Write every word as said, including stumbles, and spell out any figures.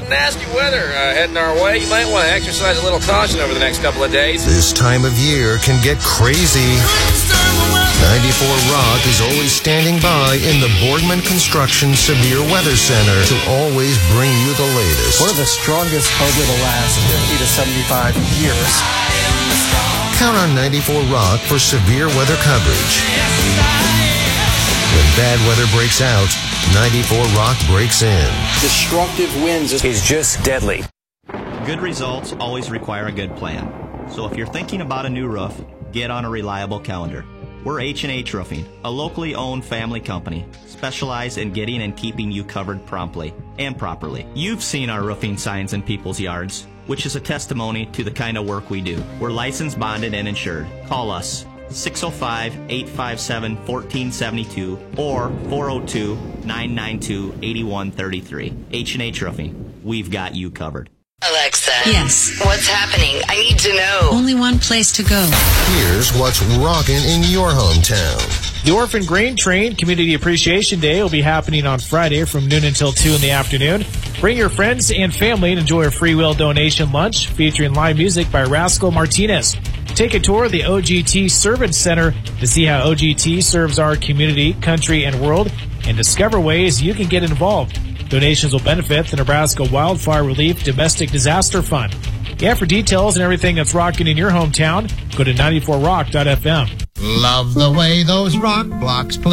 nasty weather uh, heading our way. You might want to exercise a little caution over the next couple of days. This time of year can get crazy. ninety-four Rock is always standing by in the Boardman Construction Severe Weather Center to always bring you the latest. One of the strongest over the last fifty to seventy-five years. Count on ninety-four Rock for severe weather coverage. When bad weather breaks out, ninety-four Rock breaks in. Destructive winds is just deadly. Good results always require a good plan. So if you're thinking about a new roof, get on a reliable calendar. We're H and H Roofing, a locally owned family company, specialized in getting and keeping you covered promptly and properly. You've seen our roofing signs in people's yards, which is a testimony to the kind of work we do. We're licensed, bonded, and insured. Call us six oh five, eight five seven, one four seven two or four oh two, nine nine two, eight one three three. H and H Roofing. We've got you covered. Alexa. Yes. What's happening? I need to know. Only one place to go. Here's what's rockin' in your hometown. The Orphan Grain Train Community Appreciation Day will be happening on Friday from noon until two in the afternoon. Bring your friends and family and enjoy a free will donation lunch featuring live music by Rascal Martinez. Take a tour of the O G T Service Center to see how O G T serves our community, country, and world, and discover ways you can get involved. Donations will benefit the Nebraska Wildfire Relief Domestic Disaster Fund. Yeah, for details and everything that's rocking in your hometown, go to ninety-four rock dot f m. Love the way those rock blocks play.